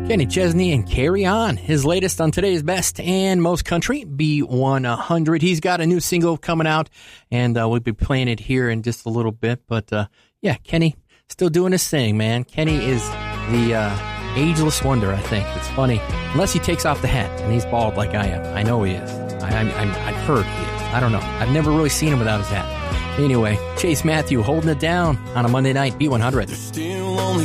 Kenny Chesney and Carry On, his latest on today's best and most country, B100. He's got a new single coming out, and we'll be playing it here in just a little bit. But, yeah, Kenny still doing his thing, man. Kenny is the ageless wonder, I think. It's funny. Unless he takes off the hat, and he's bald like I am. I know he is. I've heard he is. I don't know. I've never really seen him without his hat. Anyway, Chase Matthew holding it down on a Monday night, B100. There's still only